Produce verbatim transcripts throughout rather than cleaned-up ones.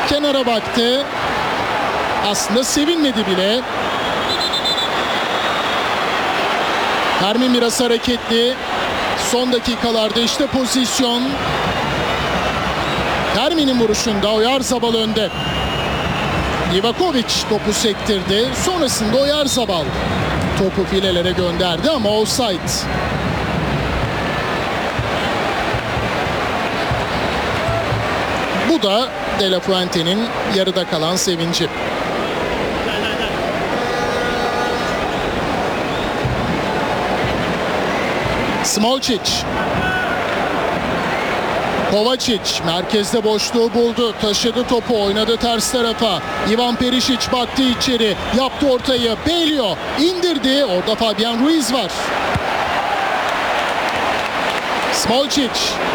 Kenara baktı. Aslında sevinmedi bile. Fermin biraz hareketli. Son dakikalarda işte pozisyon. Fermin'in vuruşunda Oyarzabal önde. Livakovic topu sektirdi. Sonrasında Oyarzabal topu filelere gönderdi ama offside. Bu da De La Fuente'nin yarıda kalan sevinci. Smolcic. Kovacic merkezde boşluğu buldu. Taşıdı topu, oynadı ters tarafa. Ivan Perisic baktı içeri. Yaptı ortayı. Belio indirdi. Orada Fabian Ruiz var. Smolcic.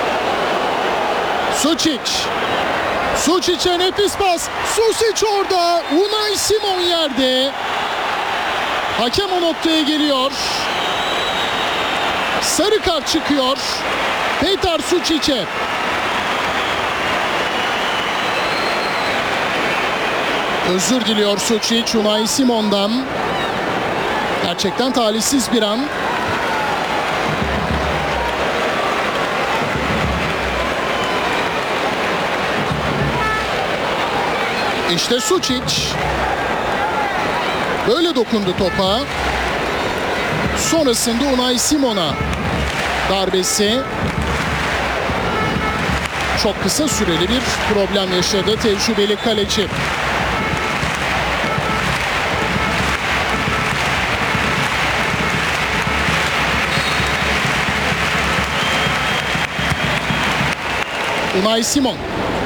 Sučić. Sučić'e nefis pas. Sučić orada. Unai Simon yerde. Hakem o noktaya geliyor. Sarı kart çıkıyor. Petar Sučić'e. Özür diliyor Sučić Unai Simon'dan. Gerçekten talihsiz bir an. İşte Sučić. Böyle dokundu topa. Sonrasında Unai Simon'a darbesi. Çok kısa süreli bir problem yaşadı tecrübeli kaleci. Unai Simon.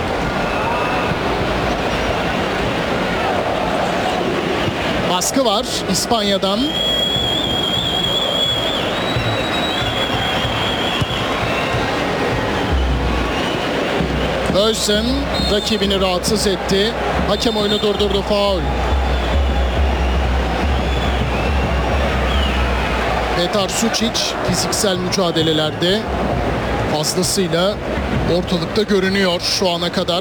Baskı var İspanya'dan. Özcan rakibini rahatsız etti. Hakem oyunu durdurdu, faul. Petar Sučić fiziksel mücadelelerde fazlasıyla ortalıkta görünüyor şu ana kadar.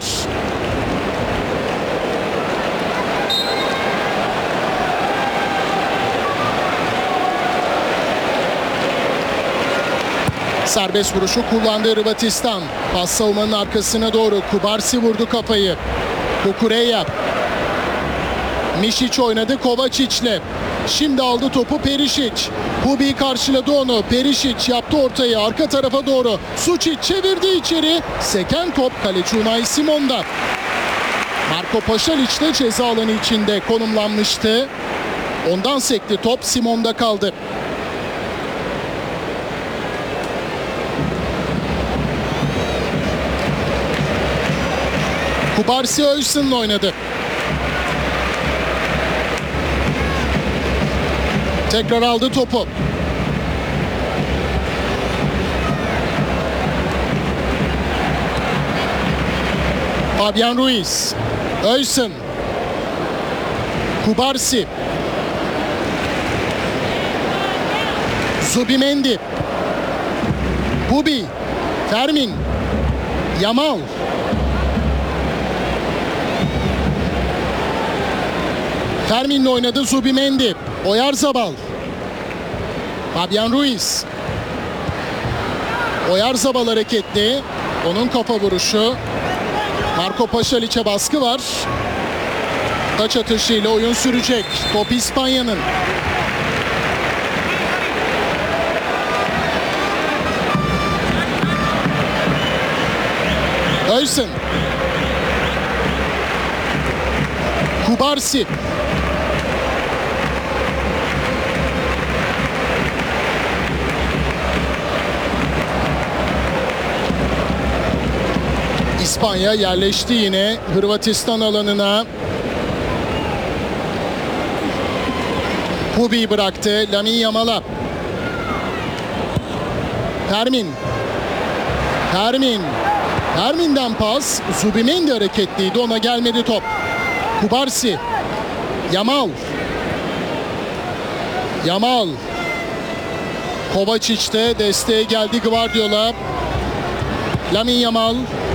Serbest vuruşu kullandı Hırvatistan. Pas savunmanın arkasına doğru. Kubarsi vurdu kafayı. Kukureya. Mišić oynadı Kovacic'le. Şimdi aldı topu Perisic. Hubi karşıladı onu. Perisic yaptı ortayı arka tarafa doğru. Sučić çevirdi içeri. Seken top kaleci Unai Simon'da. Marko Pašalić de ceza alanı içinde konumlanmıştı. Ondan sekti top, Simon'da kaldı. Kubarsi Özcan'la oynadı. Tekrar aldı topu. Fabian Ruiz. Özcan. Kubarsi. Zubimendi. Hubi. Fermin. Yamal. Fermin'le oynadı Zubimendi. Oyarzabal. Fabian Ruiz. Oyarzabal hareketli. Onun kafa vuruşu. Marko Pašalić'e baskı var. Taç atışıyla oyun sürecek. Top İspanya'nın. Özcan. Kubarsi. İspanya yerleşti yine Hırvatistan alanına. Hubi bıraktı Lamine Yamal'a. Fermin. Fermin. Fermin'den pas. Zubimendi hareketliydi. Ona gelmedi top. Kubarsi. Yamal. Yamal. Kovacic de desteğe geldi Guardiola. Lamine Yamal.